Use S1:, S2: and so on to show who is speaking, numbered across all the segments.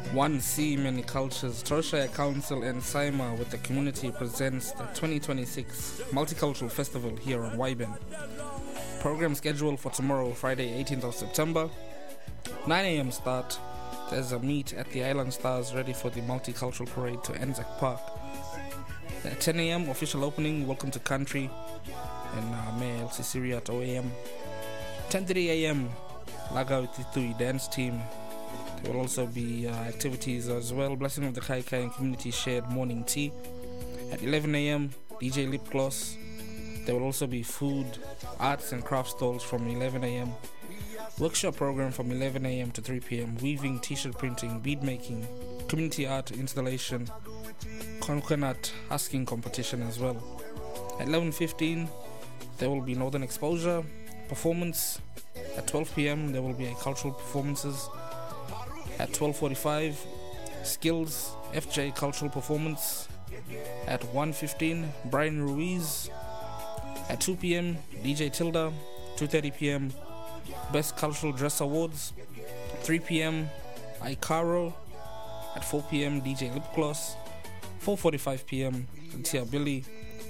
S1: 1C Many Cultures, Troshire Council and SIMA with the community presents the 2026 Multicultural Festival here on YBN. Program scheduled for tomorrow, Friday 18th of September. 9 a.m. start. There's a meet at the Island Stars ready for the Multicultural Parade to Anzac Park. At 10 a.m. official opening, Welcome to Country and Mayor LC Siri at OAM. 10:30 a.m. Laga with the Tui dance team. There will also be activities as well. Blessing of the Kai Kai and community shared morning tea. At 11 a.m. DJ Lip Gloss. There will also be food, arts and craft stalls from 11 a.m. Workshop program from 11 a.m. to 3 p.m. Weaving, t-shirt printing, bead making, community art installation, coconut husking competition as well. At 11:15 there will be Northern Exposure performance. At 12 p.m. there will be a cultural performances. At 12:45 Skills FJ cultural performance. At 1:15 Brian Ruiz. At 2 p.m. DJ Tilda. 2:30 p.m. Best Cultural Dress Awards. 3 p.m. Icaro. At 4 p.m. DJ Lip Gloss. 4:45 p.m. Tia Billy.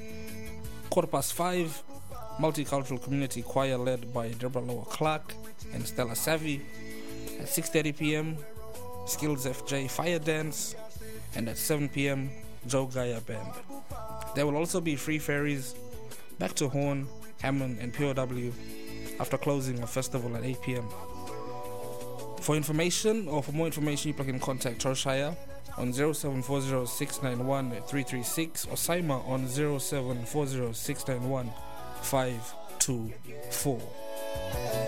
S1: 5:15 Multicultural Community Choir led by Deborah Lower Clark and Stella Savvy. At 6:30 p.m. Skills FJ Fire Dance. And at 7 p.m. Joe Gaia Band. There will also be free ferries back to Horn, Hammond and POW after closing a festival at 8 p.m. For more information, you can contact Troshire on 0740-691-336 or SIMA on 0740-691-524.